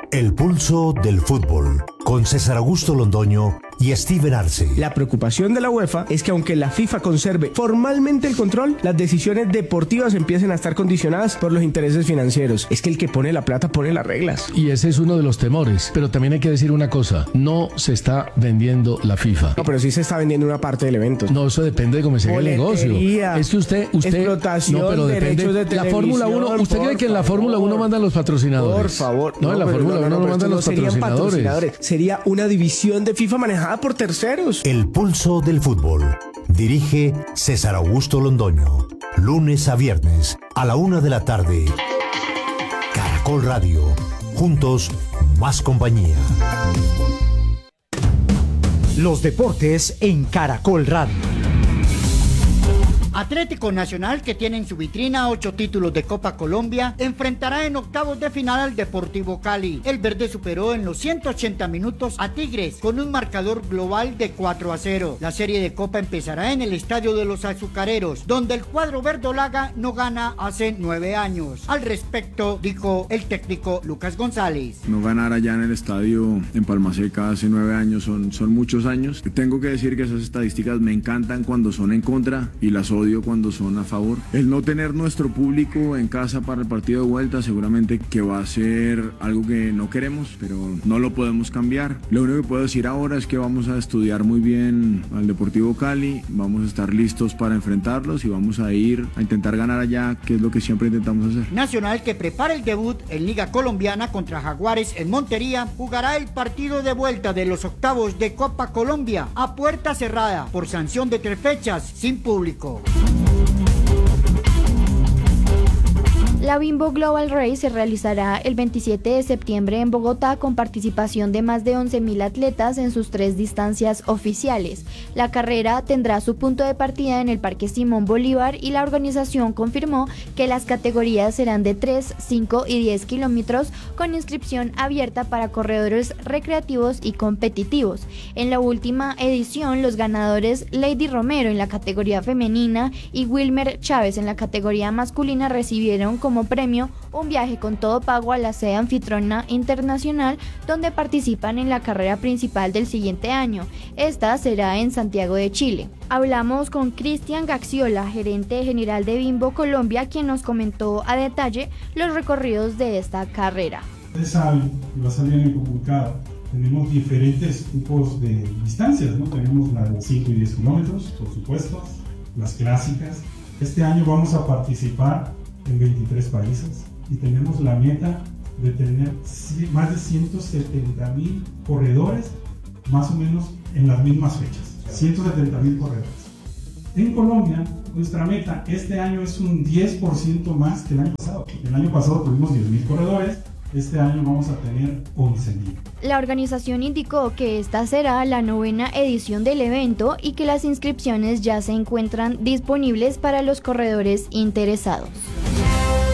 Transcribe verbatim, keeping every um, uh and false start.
El pulso del fútbol, con César Augusto Londoño y Steven Arce. La preocupación de la UEFA es que aunque la FIFA conserve formalmente el control, las decisiones deportivas empiecen a estar condicionadas por los intereses financieros. Es que el que pone la plata pone las reglas. Y ese es uno de los temores. Pero también hay que decir una cosa, no se está vendiendo la FIFA. No, pero sí se está vendiendo una parte del evento. No, eso depende de cómo se haga el negocio. Es que usted, usted explotación, no, pero depende de la Fórmula uno. ¿Usted cree que en la Fórmula uno mandan los patrocinadores? Por favor. No, en la Fórmula uno no, no, no mandan los patrocinadores. patrocinadores. Sería una división de FIFA manejada por terceros. El pulso del fútbol. Dirige César Augusto Londoño. Lunes a viernes a la una de la tarde. Caracol Radio. Juntos, más compañía. Los deportes en Caracol Radio. Atlético Nacional, que tiene en su vitrina ocho títulos de Copa Colombia, enfrentará en octavos de final al Deportivo Cali. El verde superó en los ciento ochenta minutos a Tigres con un marcador global de cuatro a cero. La serie de Copa empezará en el Estadio de los Azucareros, donde el cuadro verdolaga no gana hace nueve años. Al respecto, dijo el técnico Lucas González. No ganar allá en el estadio en Palmaseca hace nueve años son, son muchos años. Tengo que decir que esas estadísticas me encantan cuando son en contra y las odio cuando son a favor. El no tener nuestro público en casa para el partido de vuelta seguramente que va a ser algo que no queremos, pero no lo podemos cambiar. Lo único que puedo decir ahora es que vamos a estudiar muy bien al Deportivo Cali, vamos a estar listos para enfrentarlos y vamos a ir a intentar ganar allá, que es lo que siempre intentamos hacer. Nacional, que prepara el debut en Liga Colombiana contra Jaguares en Montería, jugará el partido de vuelta de los octavos de Copa Colombia a puerta cerrada por sanción de tres fechas sin público. La Bimbo Global Race se realizará el veintisiete de septiembre en Bogotá con participación de más de once mil atletas en sus tres distancias oficiales. La carrera tendrá su punto de partida en el Parque Simón Bolívar y la organización confirmó que las categorías serán de tres, cinco y diez kilómetros con inscripción abierta para corredores recreativos y competitivos. En la última edición, los ganadores Lady Romero en la categoría femenina y Wilmer Chávez en la categoría masculina recibieron como como premio un viaje con todo pago a la sede anfitriona internacional donde participan en la carrera principal del siguiente año. Esta será en Santiago de Chile. Hablamos con Cristian Gaxiola, gerente general de Bimbo Colombia, quien nos comentó a detalle los recorridos de esta carrera. Ustedes saben, y va a salir en el comunicado, tenemos diferentes tipos de distancias, ¿no? Tenemos la de cinco y diez kilómetros, por supuesto, las clásicas. Este año vamos a participar en veintitrés países y tenemos la meta de tener más de ciento setenta mil corredores más o menos en las mismas fechas, ciento setenta mil corredores. En Colombia, nuestra meta este año es un diez por ciento más que el año pasado. El año pasado tuvimos diez mil corredores, este año vamos a tener once mil. La organización indicó que esta será la novena edición del evento y que las inscripciones ya se encuentran disponibles para los corredores interesados.